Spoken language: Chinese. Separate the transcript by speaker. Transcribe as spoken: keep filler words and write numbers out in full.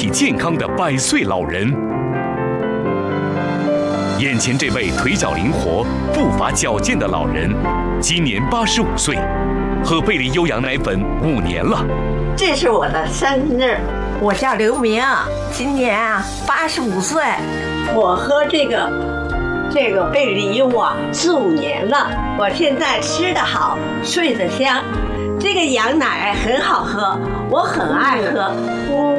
Speaker 1: 体健康的百岁老人。眼前这位腿脚灵活、步伐矫健的老人，今年八十五岁，喝贝利优羊奶粉五年了。
Speaker 2: 这是我的生日，
Speaker 3: 我叫刘明，今年啊八十五岁。
Speaker 2: 我喝这个这个贝利优啊四五年了，我现在吃得好，睡得香，这个羊奶很好喝，我很爱喝。